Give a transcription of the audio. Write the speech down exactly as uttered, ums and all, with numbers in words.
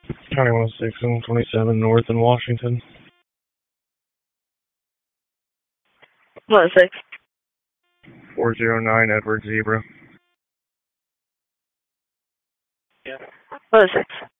County one six and twenty-seven North in Washington. one six. four zero nine Edward Zebra. one six.